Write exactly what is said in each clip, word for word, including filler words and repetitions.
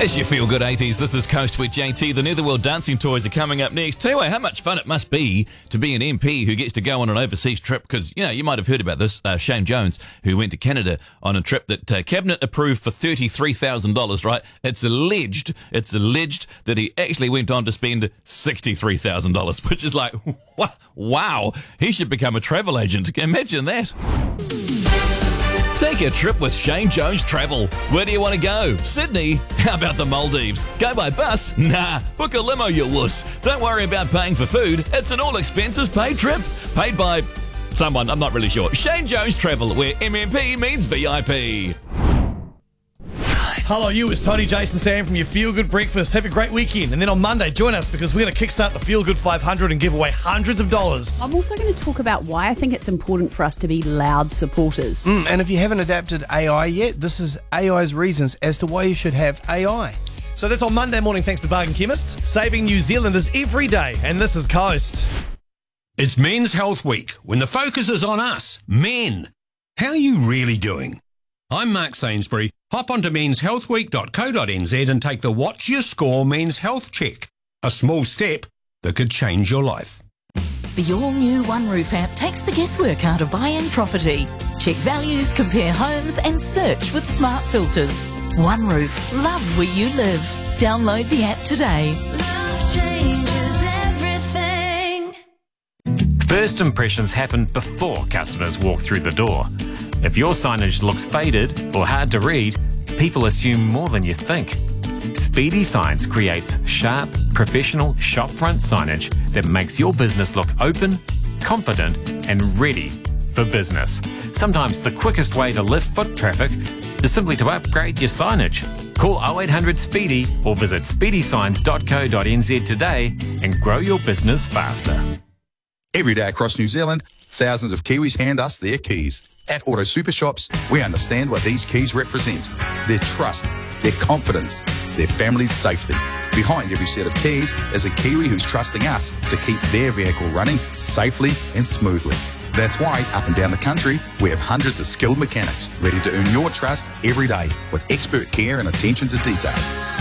It's your Feel Good eighties. This is Coast with J T. The Netherworld dancing toys are coming up next. Tell you what, how much fun it must be to be an M P who gets to go on an overseas trip, because, you know, you might have heard about this. Uh, Shane Jones, who went to Canada on a trip that uh, Cabinet approved for thirty-three thousand dollars, right? It's alleged, it's alleged that he actually went on to spend sixty-three thousand dollars, which is like, wow, he should become a travel agent. Imagine that. Take a trip with Shane Jones Travel. Where do you want to go? Sydney? How about the Maldives? Go by bus? Nah, book a limo, you wuss. Don't worry about paying for food. It's an all-expenses-paid trip. Paid by someone, I'm not really sure. Shane Jones Travel, where M M P means V I P. Hello, you. It's Tony, Jason, Sam from your Feel Good Breakfast. Have a great weekend. And then on Monday, join us because we're going to kickstart the Feel Good five hundred and give away hundreds of dollars. I'm also going to talk about why I think it's important for us to be loud supporters. Mm, and if you haven't adapted A I yet, this is A I's reasons as to why you should have A I. So that's on Monday morning, thanks to Bargain Chemist. Saving New Zealanders every day. And this is Coast. It's Men's Health Week, when the focus is on us, men. How are you really doing? I'm Mark Sainsbury. Hop onto mens health week dot co dot n z and take the What's Your Score Men's Health Check. A small step that could change your life. The all-new OneRoof app takes the guesswork out of buying property. Check values, compare homes and search with smart filters. OneRoof. Love where you live. Download the app today. Love changes everything. First impressions happen before customers walk through the door. If your signage looks faded or hard to read, people assume more than you think. Speedy Signs creates sharp, professional shopfront signage that makes your business look open, confident and ready for business. Sometimes the quickest way to lift foot traffic is simply to upgrade your signage. Call oh eight hundred SPEEDY or visit speedy signs dot co dot n z today and grow your business faster. Every day across New Zealand, thousands of Kiwis hand us their keys. At Auto Super Shops, we understand what these keys represent. Their trust, their confidence, their family's safety. Behind every set of keys is a Kiwi who's trusting us to keep their vehicle running safely and smoothly. That's why, up and down the country, we have hundreds of skilled mechanics ready to earn your trust every day with expert care and attention to detail.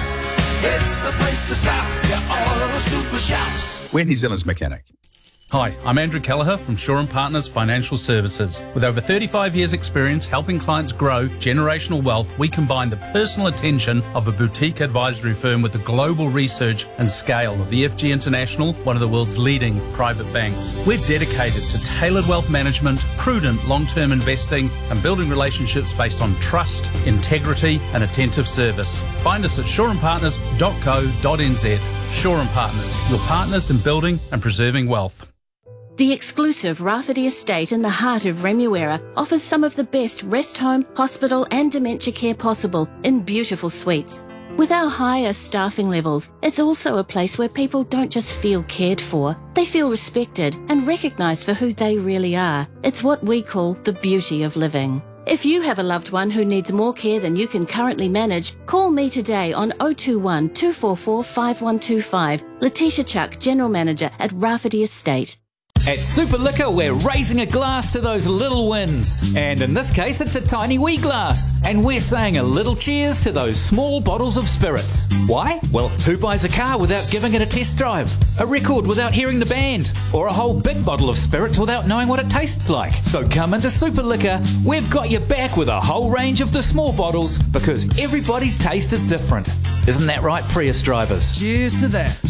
It's the place to stop, your Auto Super Shops. We're New Zealand's mechanic. Hi, I'm Andrew Kelleher from Shaw and Partners Financial Services. With over thirty-five years experience helping clients grow generational wealth, we combine the personal attention of a boutique advisory firm with the global research and scale of E F G International, one of the world's leading private banks. We're dedicated to tailored wealth management, prudent long-term investing and building relationships based on trust, integrity and attentive service. Find us at shaw and partners dot co dot n z. Shaw and Partners, your partners in building and preserving wealth. The exclusive Rafferty Estate in the heart of Remuera offers some of the best rest home, hospital and dementia care possible in beautiful suites. With our higher staffing levels, it's also a place where people don't just feel cared for, they feel respected and recognised for who they really are. It's what we call the beauty of living. If you have a loved one who needs more care than you can currently manage, call me today on oh two one, two four four, five one two five. Letitia Chuck, General Manager at Rafferty Estate. At Super Liquor, we're raising a glass to those little wins. And in this case, it's a tiny wee glass. And we're saying a little cheers to those small bottles of spirits. Why? Well, who buys a car without giving it a test drive? A record without hearing the band? Or a whole big bottle of spirits without knowing what it tastes like? So come into Super Liquor. We've got your back with a whole range of the small bottles because everybody's taste is different. Isn't that right, Prius drivers? Cheers to that.